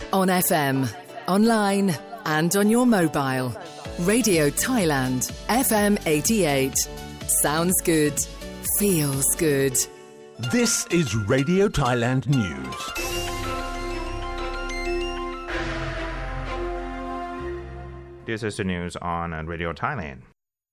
On FM, online and on your mobile. Radio Thailand, FM 88. Sounds good. Feels good. This is Radio Thailand News. This is the news on Radio Thailand.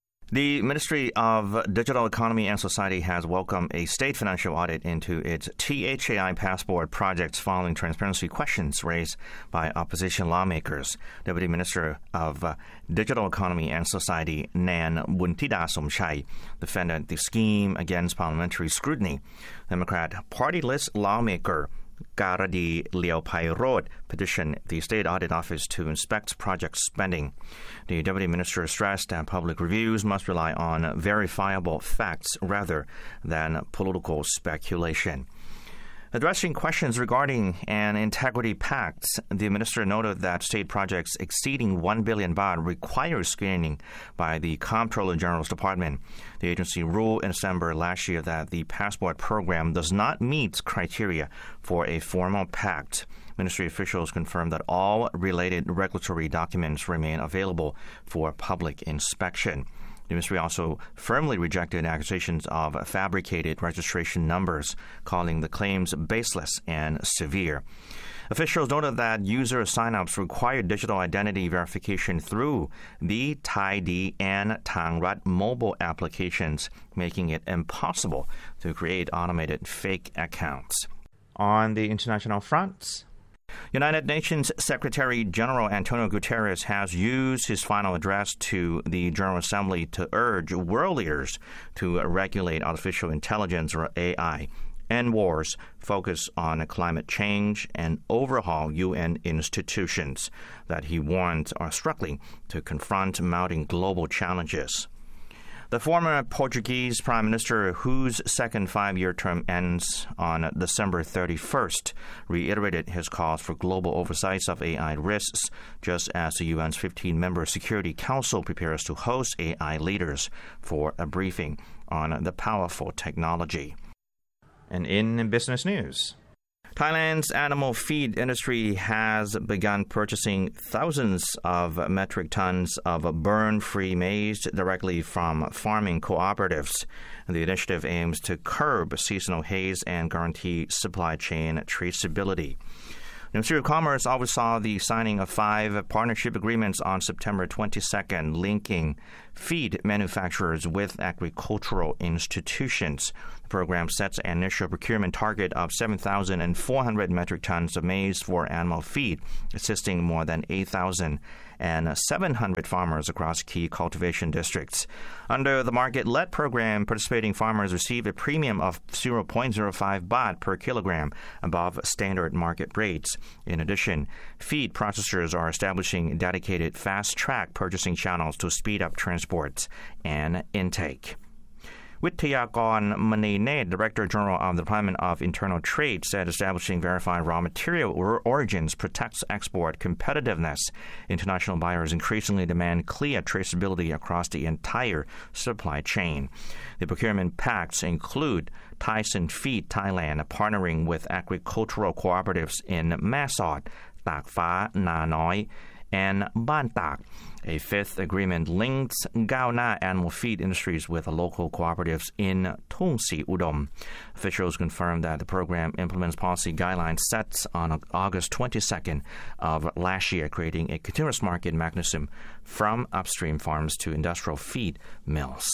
The Ministry of Digital Economy and Society has welcomed a state financial audit into its THAI passport projects following transparency questions raised by opposition lawmakers. Deputy Minister of Digital Economy and Society Nan Buntida Somchai defended the scheme against parliamentary scrutiny. Democrat Party list lawmaker Garadi Leopairod petitioned the State Audit Office to inspect project spending. The Deputy Minister stressed that public reviews must rely on verifiable facts rather than political speculation. Addressing questions regarding an integrity pact, the minister noted that state projects exceeding 1 billion baht require screening by the Comptroller General's Department. The agency ruled in December last year that the passport program does not meet criteria for a formal pact. Ministry officials confirmed that all related regulatory documents remain available for public inspection. The ministry also firmly rejected accusations of fabricated registration numbers, calling the claims baseless and severe. Officials noted that user sign-ups require digital identity verification through the ThaiD and Thangrat mobile applications, making it impossible to create automated fake accounts. On the international front, United Nations Secretary General Antonio Guterres has used his final address to the General Assembly to urge world leaders to regulate artificial intelligence, or AI, end wars, focus on climate change, and overhaul UN institutions that he warned are struggling to confront mounting global challenges. The former Portuguese Prime Minister, whose second five-year term ends on December 31st, reiterated his calls for global oversight of AI risks, just as the UN's 15-member Security Council prepares to host AI leaders for a briefing on the powerful technology. And in business news, Thailand's animal feed industry has begun purchasing thousands of metric tons of burn-free maize directly from farming cooperatives. The initiative aims to curb seasonal haze and guarantee supply chain traceability. The Ministry of Commerce oversaw the signing of 5 partnership agreements on September 22nd, linking feed manufacturers with agricultural institutions. The program sets an initial procurement target of 7,400 metric tons of maize for animal feed, assisting more than 8,700 farmers across key cultivation districts. Under the market-led program, participating farmers receive a premium of 0.05 baht per kilogram above standard market rates. In addition, feed processors are establishing dedicated fast-track purchasing channels to speed up transport and intake. Wittayakon Manine, Director General of the Department of Internal Trade, said establishing verified raw material origins protects export competitiveness. International buyers increasingly demand clear traceability across the entire supply chain. The procurement pacts include Tyson Feed Thailand partnering with agricultural cooperatives in Masot, Tak Pha, Na Noi, and Ban Tak. A 5th agreement links Gao Na animal feed industries with local cooperatives in Thong Si Udom. Officials confirmed that the program implements policy guidelines set on August 22nd of last year, creating a continuous market mechanism from upstream farms to industrial feed mills.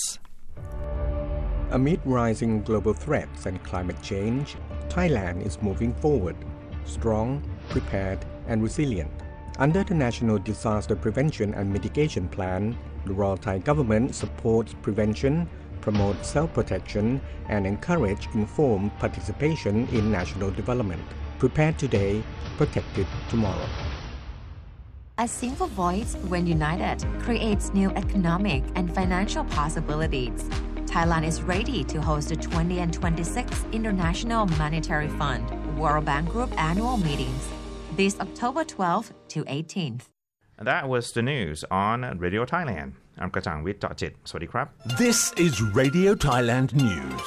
Amid rising global threats and climate change, Thailand is moving forward, strong, prepared, and resilient. Under the National Disaster Prevention and Mitigation Plan, the Royal Thai government supports prevention, promotes self-protection, and encourages informed participation in national development. Prepared today, protected tomorrow. A single voice, when united, creates new economic and financial possibilities. Thailand is ready to host the 20 and 26 International Monetary Fund World Bank Group annual meetings this October 12th to 18th. That was the news on Radio Thailand. I'm Kachang with Jit. Sawasdee krab. This is Radio Thailand News.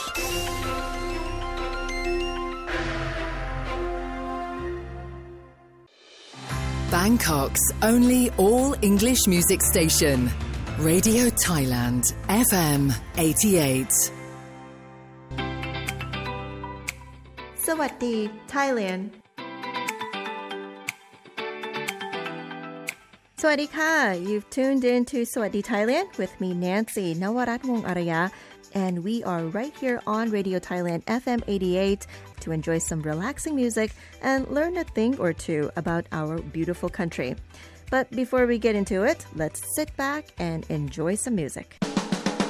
Bangkok's only all-English music station. Radio Thailand, FM 88. สวัสดี Thailand สวัสดีค่ะ You've tuned in to สวัสดี Thailand with me Nancy นวรัตน์วงศ์อารยะ and we are right here on Radio Thailand FM 88 to enjoy some relaxing music and learn a thing or two about our beautiful country. But before we get into it, let's sit back and enjoy some music.